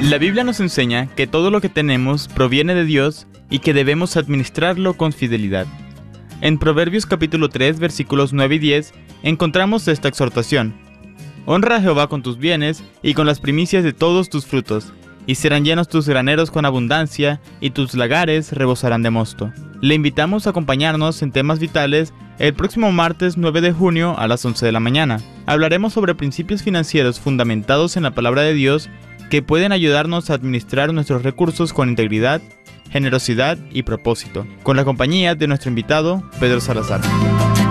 La Biblia nos enseña que todo lo que tenemos proviene de Dios y que debemos administrarlo con fidelidad. En Proverbios capítulo 3, versículos 9 y 10, encontramos esta exhortación: Honra a Jehová con tus bienes y con las primicias de todos tus frutos, y serán llenos tus graneros con abundancia, y tus lagares rebosarán de mosto. Le invitamos a acompañarnos en Temas Vitales el próximo martes 9 de junio a las 11 de la mañana. Hablaremos sobre principios financieros fundamentados en la palabra de Dios que pueden ayudarnos a administrar nuestros recursos con integridad, generosidad y propósito, con la compañía de nuestro invitado, Pedro Salazar.